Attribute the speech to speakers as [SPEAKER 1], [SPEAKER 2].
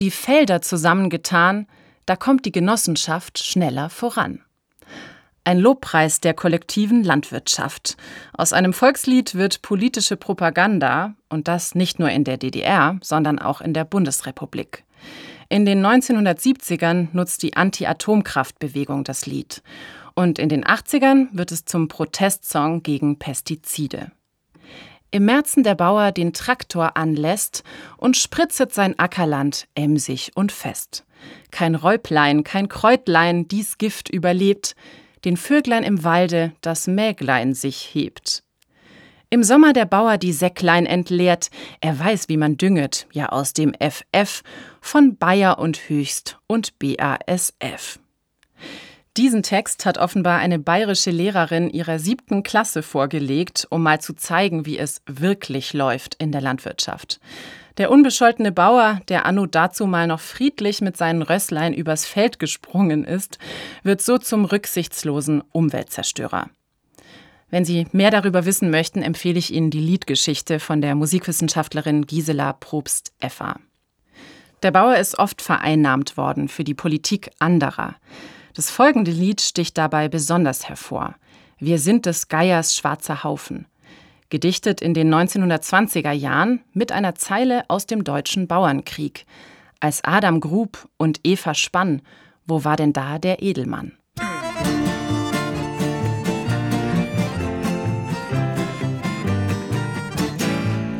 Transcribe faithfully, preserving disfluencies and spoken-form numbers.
[SPEAKER 1] Die Felder zusammengetan, da kommt die Genossenschaft schneller voran. Ein Lobpreis der kollektiven Landwirtschaft. Aus einem Volkslied wird politische Propaganda, und das nicht nur in der D D R, sondern auch in der Bundesrepublik. In den neunzehnhundertsiebzigern nutzt die Anti-Atomkraft-Bewegung das Lied. Und in den achtzigern wird es zum Protestsong gegen Pestizide. Im Märzen der Bauer den Traktor anlässt und spritzet sein Ackerland emsig und fest. Kein Räuplein, kein Kräutlein dies Gift überlebt, den Vöglein im Walde das Mäglein sich hebt. Im Sommer der Bauer die Säcklein entleert, er weiß, wie man dünget, ja aus dem F F von Bayer und Höchst und B A S F. Diesen Text hat offenbar eine bayerische Lehrerin ihrer siebten Klasse vorgelegt, um mal zu zeigen, wie es wirklich läuft in der Landwirtschaft. Der unbescholtene Bauer, der anno dazu mal noch friedlich mit seinen Rösslein übers Feld gesprungen ist, wird so zum rücksichtslosen Umweltzerstörer. Wenn Sie mehr darüber wissen möchten, empfehle ich Ihnen die Liedgeschichte von der Musikwissenschaftlerin Gisela Probst-Effer. Der Bauer ist oft vereinnahmt worden für die Politik anderer. Das folgende Lied sticht dabei besonders hervor. Wir sind des Geiers schwarzer Haufen. Gedichtet in den neunzehnhundertzwanziger Jahren mit einer Zeile aus dem Deutschen Bauernkrieg. Als Adam grub und Eva spann, wo war denn da der Edelmann?